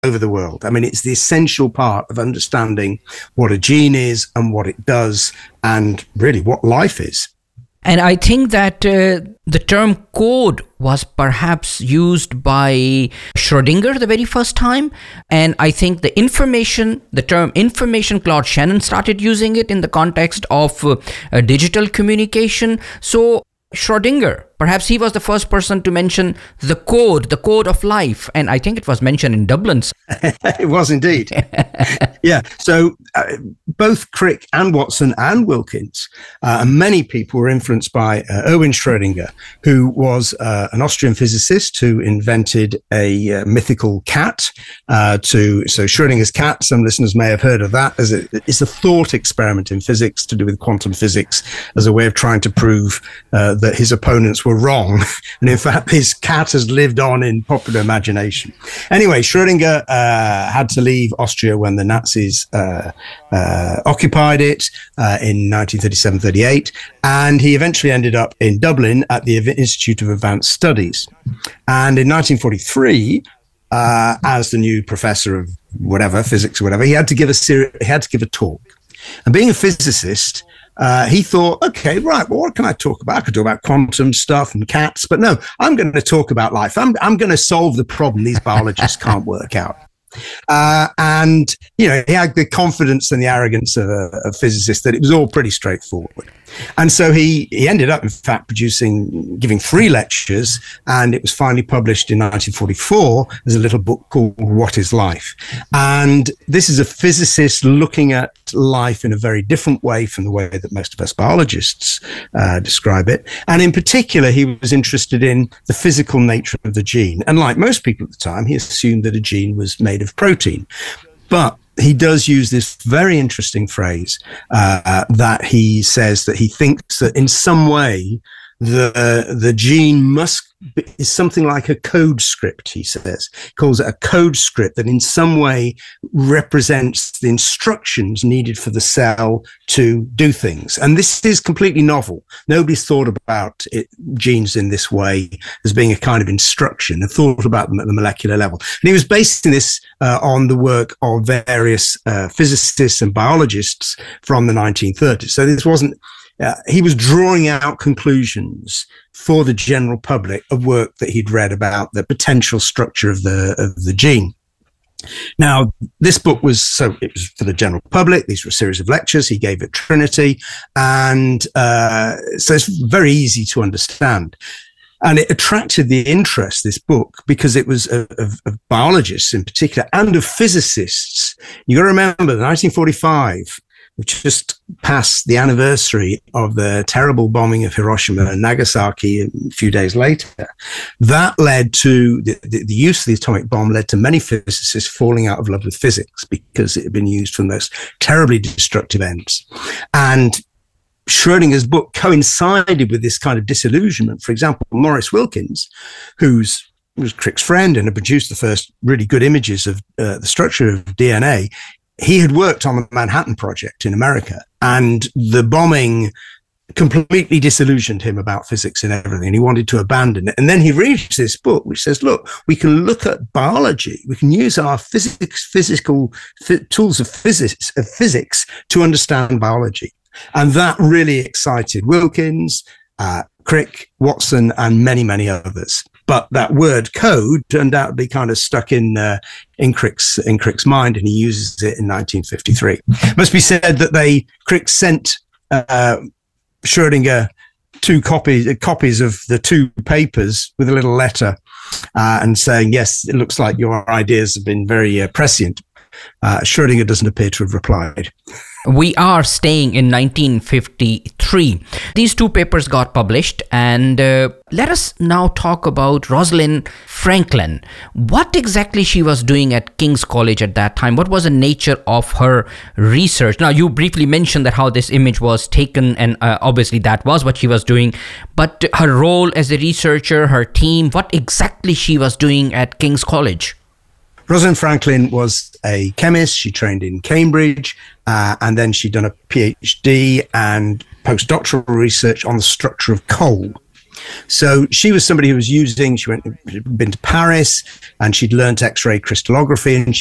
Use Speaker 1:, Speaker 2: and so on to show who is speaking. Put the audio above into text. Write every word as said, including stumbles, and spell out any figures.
Speaker 1: over the world. I mean, it's the essential part of understanding what a gene is and what it does and really what life is.
Speaker 2: And I think that uh, the term code was perhaps used by Schrödinger the very first time. And I think the information, the term information, Claude Shannon started using it in the context of uh, uh, digital communication. So Schrödinger, perhaps he was the first person to mention the code, the code of life. And I think it was mentioned in Dublin.
Speaker 1: It was indeed. Yeah. So uh, both Crick and Watson and Wilkins, uh, and many people were influenced by uh, Erwin Schrödinger, who was uh, an Austrian physicist who invented a uh, mythical cat. Uh, to so Schrödinger's cat, some listeners may have heard of that, as a, it's a thought experiment in physics to do with quantum physics, as a way of trying to prove uh, that his opponents were wrong. And in fact, his cat has lived on in popular imagination. Anyway, Schrödinger uh, had to leave Austria when the Nazis uh, uh, occupied it uh, in nineteen thirty-seven thirty-eight. And he eventually ended up in Dublin at the Institute of Advanced Studies. And in nineteen forty-three, uh, as the new professor of whatever, physics or whatever, he had to give a ser- he had to give a talk. And being a physicist, Uh, he thought, okay, right, well, what can I talk about? I could talk about quantum stuff and cats, but no, I'm going to talk about life. I'm, I'm going to solve the problem these biologists can't work out. Uh, and, you know, he had the confidence and the arrogance of a, a physicist that it was all pretty straightforward. And so he, he ended up, in fact, producing, giving three lectures, and it was finally published in nineteen forty-four as a little book called What is Life? And this is a physicist looking at life in a very different way from the way that most of us biologists uh, describe it. And in particular, he was interested in the physical nature of the gene. And like most people at the time, he assumed that a gene was made of protein. But he does use this very interesting phrase uh, that he says that he thinks that in some way the the gene must be, is something like a code script, he says. He calls it a code script that in some way represents the instructions needed for the cell to do things. And this is completely novel. Nobody's thought about it, genes in this way as being a kind of instruction. They've thought about them at the molecular level. And he was basing this uh, on the work of various uh, physicists and biologists from the nineteen thirties. So this wasn't Uh, he was drawing out conclusions for the general public of work that he'd read about the potential structure of the of the gene. Now, this book was, so it was for the general public. These were a series of lectures he gave at Trinity. And uh, so it's very easy to understand. And it attracted the interest, this book, because it was of, of, of biologists in particular and of physicists. You got to remember, nineteen forty-five, which just passed the anniversary of the terrible bombing of Hiroshima and Nagasaki a few days later. That led to the, the, the use of the atomic bomb led to many physicists falling out of love with physics because it had been used for the most terribly destructive ends. And Schrödinger's book coincided with this kind of disillusionment. For example, Maurice Wilkins, who's was Crick's friend and had produced the first really good images of uh, the structure of D N A, he had worked on the Manhattan Project in America, and the bombing completely disillusioned him about physics and everything, and he wanted to abandon it. And then he reads this book, which says, look, we can look at biology. We can use our physics, physical f- tools of physics, of physics to understand biology. And that really excited Wilkins, uh, Crick, Watson, and many, many others. But that word code turned out to be kind of stuck in uh, in Crick's in Crick's mind, and he uses it in nineteen fifty-three. It must be said that they Crick sent uh, Schrödinger two copies uh, copies of the two papers with a little letter uh, and saying, "Yes, it looks like your ideas have been very uh, prescient." Uh, Schrödinger doesn't appear to have replied.
Speaker 2: We are staying in nineteen fifty-three. These two papers got published, and uh, let us now talk about Rosalind Franklin. What exactly she was doing at King's College at that time? What was the nature of her research? Now, you briefly mentioned that how this image was taken, and uh, obviously that was what she was doing. But her role as a researcher, her team, what exactly she was doing at King's College?
Speaker 1: Rosalind Franklin was a chemist. She trained in Cambridge, uh, and then she'd done a PhD and postdoctoral research on the structure of coal. So she was somebody who was using, she went, been to Paris, and she'd learnt X-ray crystallography, and she